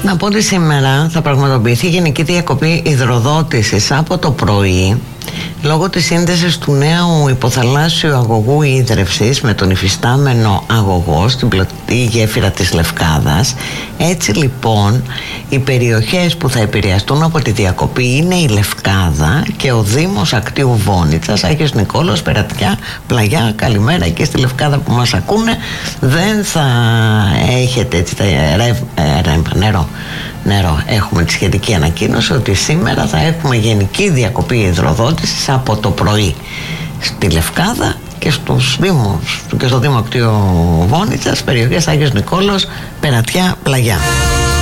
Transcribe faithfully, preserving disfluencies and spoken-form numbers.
Να πω ότι σήμερα θα πραγματοποιηθεί γενική διακοπή υδροδότησης από το πρωί λόγω της σύνδεσης του νέου υποθαλάσσιου αγωγού ίδρευσης με τον υφιστάμενο αγωγό στην πλωτή γέφυρα της Λευκάδας. Έτσι λοιπόν οι περιοχές που θα επηρεαστούν από τη διακοπή είναι η Λευκάδα και ο Δήμος Ακτίου Βόνιτσας, Άγιος Νικόλαος, Περατιά, Πλαγιά. Καλημέρα εκεί στη Λευκάδα που μας ακούνε. Δεν θα έχετε έτσι τα ρευ, ρευ, νερό. νερό. Έχουμε τη σχετική ανακοίνωση ότι σήμερα θα έχουμε γενική διακοπή υδροδότησης από το πρωί στη Λευκάδα και στους Δήμους και στο Δήμο Ακτίου Βόνιτσας, περιοχές Άγιος Νικόλαος, Περατιά, Πλαγιά.